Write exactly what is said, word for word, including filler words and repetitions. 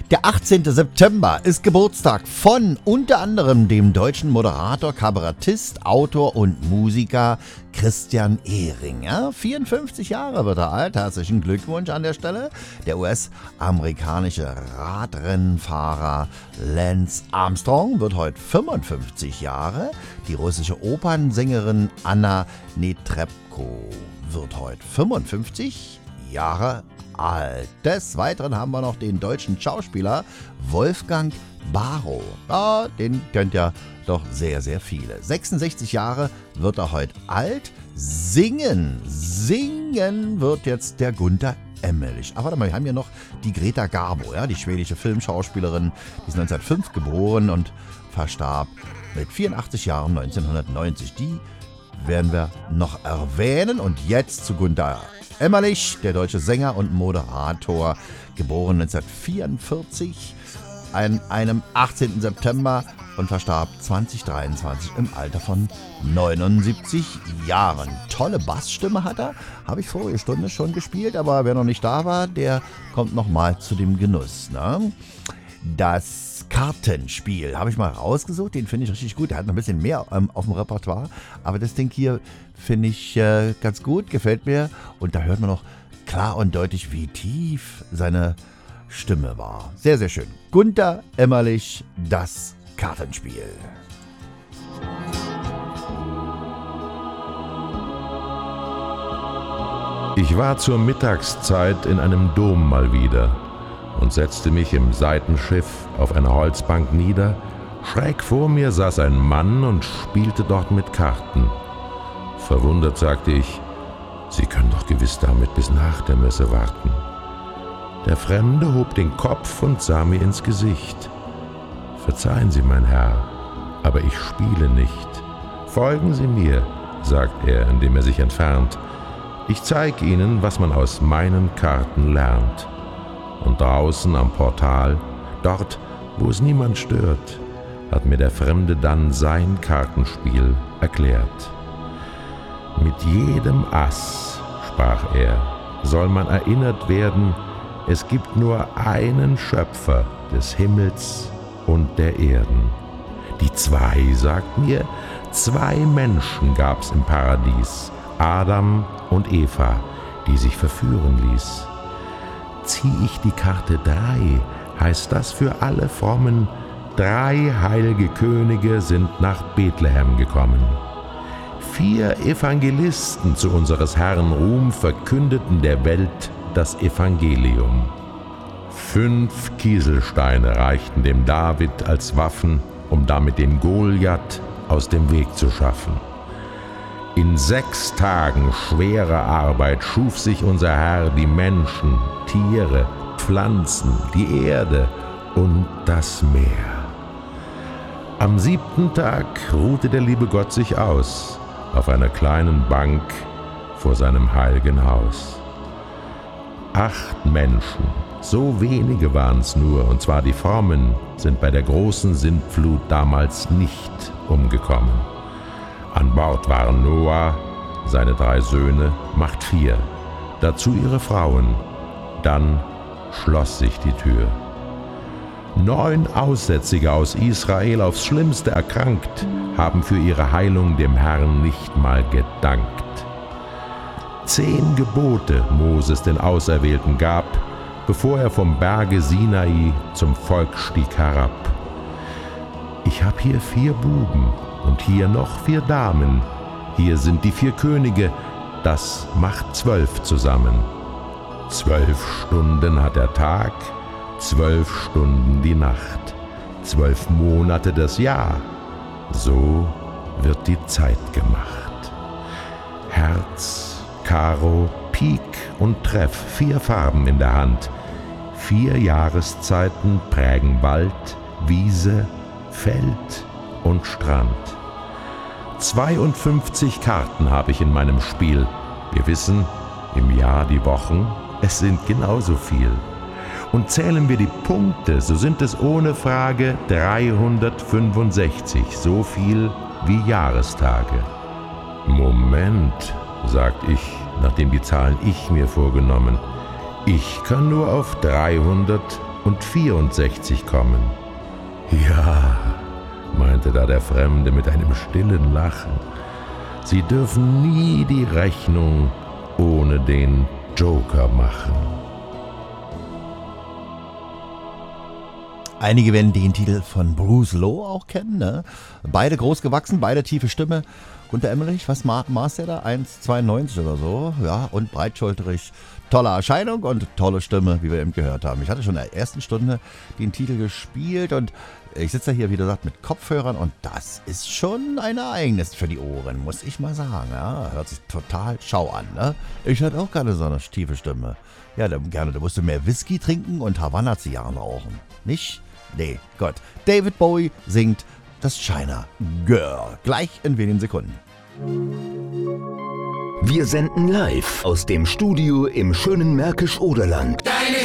Der achtzehnte September ist Geburtstag von unter anderem dem deutschen Moderator, Kabarettist, Autor und Musiker Christian Ehringer. vierundfünfzig Jahre wird er alt. Herzlichen Glückwunsch an der Stelle. Der U S-amerikanische Radrennfahrer Lance Armstrong wird heute fünfundfünfzig Jahre. Die russische Opernsängerin Anna Netrebko wird heute fünfundfünfzig Jahre alt. Des Weiteren haben wir noch den deutschen Schauspieler Wolfgang Barrow. Ja, den kennt ja doch sehr, sehr viele. sechsundsechzig Jahre wird er heute alt. Singen, singen wird jetzt der Gunther Emmerich. Aber warte mal, wir haben hier noch die Greta Garbo, ja, die schwedische Filmschauspielerin. Die ist neunzehnhundertfünf geboren und verstarb mit vierundachtzig Jahren neunzehnhundertneunzig. Die werden wir noch erwähnen. Und jetzt zu Gunther Emmerich, der deutsche Sänger und Moderator, geboren neunzehnhundertvierundvierzig an einem achtzehnten September und verstarb zweitausenddreiundzwanzig im Alter von neunundsiebzig Jahren. Tolle Bassstimme hat er, habe ich vorige Stunde schon gespielt, aber wer noch nicht da war, der kommt nochmal zu dem Genuss. Ne? Das Kartenspiel habe ich mal rausgesucht, den finde ich richtig gut. Der hat noch ein bisschen mehr ähm, auf dem Repertoire, aber das Ding hier finde ich äh, ganz gut, gefällt mir. Und da hört man noch klar und deutlich, wie tief seine Stimme war. Sehr, sehr schön. Gunther Emmerich, das Kartenspiel. Ich war zur Mittagszeit in einem Dom mal wieder und setzte mich im Seitenschiff auf einer Holzbank nieder. Schräg vor mir saß ein Mann und spielte dort mit Karten. Verwundert sagte ich, Sie können doch gewiss damit bis nach der Messe warten. Der Fremde hob den Kopf und sah mir ins Gesicht. Verzeihen Sie, mein Herr, aber ich spiele nicht. Folgen Sie mir, sagt er, indem er sich entfernt. Ich zeige Ihnen, was man aus meinen Karten lernt. Und draußen am Portal, dort, wo es niemand stört, hat mir der Fremde dann sein Kartenspiel erklärt. Mit jedem Ass, sprach er, soll man erinnert werden, es gibt nur einen Schöpfer des Himmels und der Erden. Die zwei, sagt mir, zwei Menschen gab's im Paradies, Adam und Eva, die sich verführen ließ. Zieh ich die Karte drei, heißt das für alle Frommen, drei heilige Könige sind nach Bethlehem gekommen. Vier Evangelisten zu unseres Herrn Ruhm verkündeten der Welt das Evangelium. Fünf Kieselsteine reichten dem David als Waffen, um damit den Goliath aus dem Weg zu schaffen. In sechs Tagen schwerer Arbeit schuf sich unser Herr die Menschen, Tiere, Pflanzen, die Erde und das Meer. Am siebten Tag ruhte der liebe Gott sich aus auf einer kleinen Bank vor seinem heiligen Haus. Acht Menschen, so wenige waren's nur, und zwar die Frommen, sind bei der großen Sintflut damals nicht umgekommen. An Bord waren Noah, seine drei Söhne, macht vier, dazu ihre Frauen. Dann schloss sich die Tür. Neun Aussätzige aus Israel, aufs Schlimmste erkrankt, haben für ihre Heilung dem Herrn nicht mal gedankt. Zehn Gebote Moses den Auserwählten gab, bevor er vom Berge Sinai zum Volk stieg herab. Ich hab hier vier Buben und hier noch vier Damen. Hier sind die vier Könige, das macht zwölf zusammen. Zwölf Stunden hat der Tag, zwölf Stunden die Nacht, zwölf Monate das Jahr. So wird die Zeit gemacht. Herz, Karo, Pik und Treff, vier Farben in der Hand. Vier Jahreszeiten prägen Wald, Wiese, Feld und Strand. zweiundfünfzig Karten habe ich in meinem Spiel. Wir wissen, im Jahr die Wochen, es sind genauso viel. Und zählen wir die Punkte, so sind es ohne Frage dreihundertfünfundsechzig, so viel wie Jahrestage. Moment, sagt ich, nachdem die Zahlen ich mir vorgenommen. Ich kann nur auf dreihundert und vierundsechzig kommen. Ja, meinte da der Fremde mit einem stillen Lachen, Sie dürfen nie die Rechnung ohne den Joker machen. Einige werden den Titel von Bruce Lowe auch kennen, ne? Beide groß gewachsen, beide tiefe Stimme. Gunter Emmerich, was ma- maß der da? eins Komma zweiundneunzig oder so. Ja, und breitschulterig. Tolle Erscheinung und tolle Stimme, wie wir eben gehört haben. Ich hatte schon in der ersten Stunde den Titel gespielt und ich sitze hier, wie gesagt, mit Kopfhörern und das ist schon ein Ereignis für die Ohren, muss ich mal sagen. Ja, hört sich total schau an, ne? Ich hatte auch gerne so eine tiefe Stimme. Ja, dann gerne, da musst du mehr Whisky trinken und Havanna-Zigarren rauchen. Nicht? Nee, Gott. David Bowie singt das China Girl. Gleich in wenigen Sekunden. Wir senden live aus dem Studio im schönen Märkisch-Oderland. Deine